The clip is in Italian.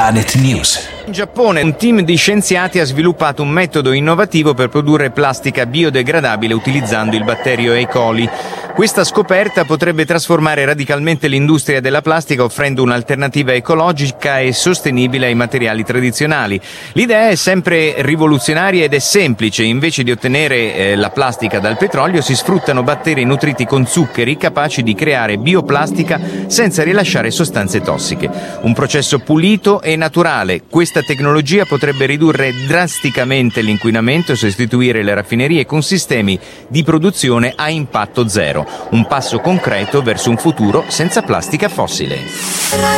Planet News. In Giappone un team di scienziati ha sviluppato un metodo innovativo per produrre plastica biodegradabile utilizzando il batterio E. coli. Questa scoperta potrebbe trasformare radicalmente l'industria della plastica offrendo un'alternativa ecologica e sostenibile ai materiali tradizionali. L'idea è sempre rivoluzionaria ed è semplice. Invece di ottenere la plastica dal petrolio si sfruttano batteri nutriti con zuccheri capaci di creare bioplastica senza rilasciare sostanze tossiche. Un processo pulito e naturale. Questa tecnologia potrebbe ridurre drasticamente l'inquinamento e sostituire le raffinerie con sistemi di produzione a impatto zero. Un passo concreto verso un futuro senza plastica fossile.